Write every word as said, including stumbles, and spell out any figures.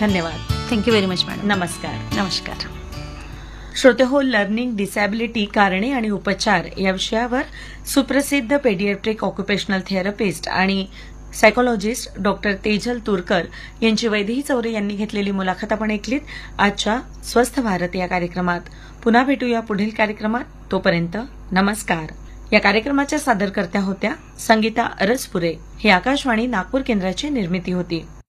धन्यवाद. Thank you very much madam. नमस्कार. नमस्कार. श्रोते हो, लर्निंग डिसॅबिलिटी कारणे आणि उपचार या विषयावर सुप्रसिद्ध पेडियाट्रिक ऑक्युपेशनल थेरपिस्ट आणि सायकोलॉजिस्ट डॉक्टर तेजल तुरकर यांची वैदेही चौरे यांनी घेतलेली मुलाखत आपण ऐकलीत आजच्या स्वस्थ भारत या कार्यक्रमात. पुन्हा भेटूया पुढील कार्यक्रमात. तोपर्यंत नमस्कार. या कार्यक्रमाच्या सादरकर्त्या होत्या संगीता अरसपुरे. ही आकाशवाणी नागपूर केंद्राची निर्मिती होती.